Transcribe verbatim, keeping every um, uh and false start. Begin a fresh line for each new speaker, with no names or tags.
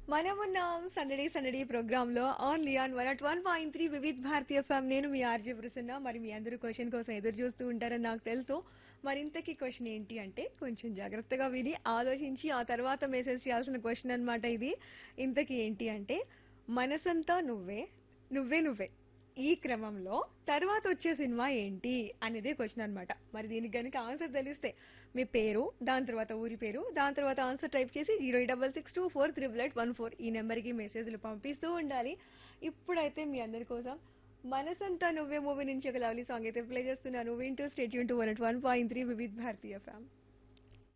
మనమున్నాం సందడి సందడి ప్రోగ్రామ్ లో only on one at one point three Vividh Bharatiya FM. నేను మీ ఆర్జే ప్రసన్న. మరి మీ అందరూ క్వశ్చన్ కోసం ఎదురు చూస్తూ ఉంటారని నాకు తెలుసు. మరి ఇంతకీ క్వశ్చన్ ఏంటి అంటే కొంచెం జాగ్రత్తగా విని ఆలోచించి ఆ తర్వాత మెసేజ్ చేయాల్సిన క్వశ్చన్ అన్నమాట ఇది. ఇంతకీ ఏంటి అంటే మనసంతా నువ్వే నువ్వే నువ్వే ఈ క్రమంలో తర్వాత వచ్చే సినిమా ఏంటి అనేదే క్వశ్చన్ అన్నమాట. మరి దీనికి కనుక ఆన్సర్ తెలిస్తే మీ పేరు, దాని తర్వాత ఊరి పేరు, దాని తర్వాత ఆన్సర్ టైప్ చేసి zero eight double six two four triple eight one four ఈ నెంబర్కి మెసేజ్లు పంపిస్తూ ఉండాలి. ఇప్పుడైతే మీ అందరి కోసం మనసంతా నువ్వే మూవీ నుంచి ఒక లవ్లీ సాంగ్ అయితే ప్లే చేస్తున్నాను. వింటూ state Yoon to one at one point three Vividh భారతీయ ఫ్యామ్.